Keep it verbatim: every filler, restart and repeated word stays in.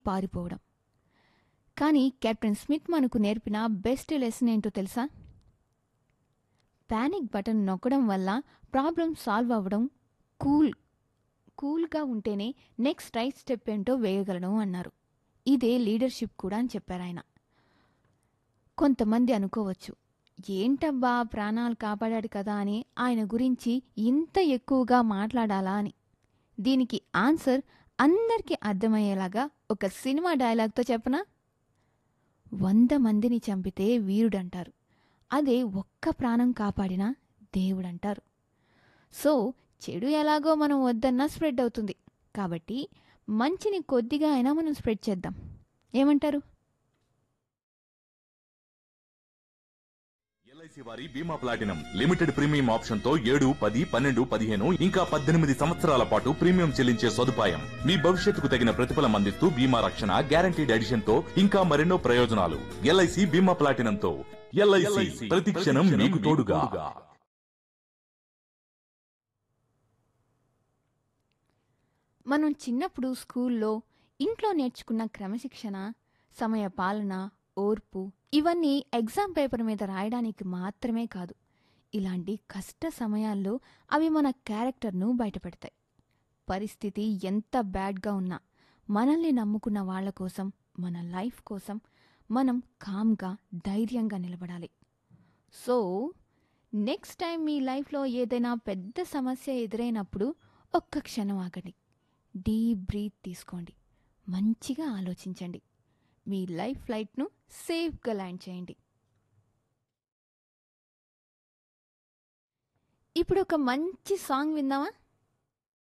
పారిపోవడం. కానీ captain Smith మనకు నేర్పిన బెస్ట్ లెసన్ ఏంటో తెలుసా? పానిక్ బటన్ నొక్కడం వల్ల ప్రాబ్లం సాల్వ్ అవ్వడం కూల్ కూల్గా ఉంటేనే నెక్స్ట్ రైట్ స్టెప్ ఏంటో వేయగలను అన్నారు. ఇదే లీడర్షిప్ కూడా అని చెప్పారు ఆయన. కొంతమంది అనుకోవచ్చు, ఏంటబ్బా ప్రాణాలు కాపాడాడు కదా అని ఆయన గురించి ఇంత ఎక్కువగా మాట్లాడాలా అని. దీనికి ఆన్సర్ అందరికీ అర్థమయ్యేలాగా ఒక సినిమా డైలాగ్తో చెప్పనా? వంద మందిని చంపితే వీరుడంటారు, అదే ఒక్క ప్రాణం కాపాడినా దేవుడంటారు. సో చెడు ఎలాగో మనం వద్దన్నా స్ప్రెడ్ అవుతుంది, కాబట్టి మంచిని కొద్దిగా అయినా మనం స్ప్రెడ్ చేద్దాం. ఏమంటారు? ఎల్ఐసి వారి బీమా ప్లాటినం లిమిటెడ్ ప్రీమియం ఆప్షన్ తో ఏడు పది పన్నెండు పదిహేను ఇంకా పద్దెనిమిది సంవత్సరాల పాటు ప్రీమియం చెల్లించే సదుపాయం. మీ భవిష్యత్తుకు తగిన ప్రతిఫలం అందిస్తూ బీమా రక్షణ, గ్యారంటీడ్ ఎడిషన్ తో ఇంకా మరెన్నో ప్రయోజనాలు. ఎల్ఐసి బీమా ప్లాటినం తో ఎల్ఐసి ప్రతి క్షణం మీకు తోడుగా. మనం చిన్నప్పుడు స్కూల్లో ఇంట్లో నేర్చుకున్న క్రమశిక్షణ, సమయ పాలన, ఓర్పు ఇవన్నీ ఎగ్జామ్ పేపర్ మీద రాయడానికి మాత్రమే కాదు, ఇలాంటి కష్ట సమయాల్లో అవి మన క్యారెక్టర్ను బయటపెడతాయి. పరిస్థితి ఎంత బ్యాడ్గా ఉన్నా మనల్ని నమ్ముకున్న వాళ్ళ కోసం, మన లైఫ్ కోసం మనం కామ్గా ధైర్యంగా నిలబడాలి. సో నెక్స్ట్ టైం మీ లైఫ్లో ఏదైనా పెద్ద సమస్య ఎదురైనప్పుడు ఒక్క క్షణం ఆగండి, డీప్ బ్రీత్ తీసుకోండి, మంచిగా ఆలోచించండి, మీ లైఫ్ ఫ్లైట్ను సేఫ్గా ల్యాండ్ చేయండి. ఇప్పుడు ఒక మంచి సాంగ్ విందామా?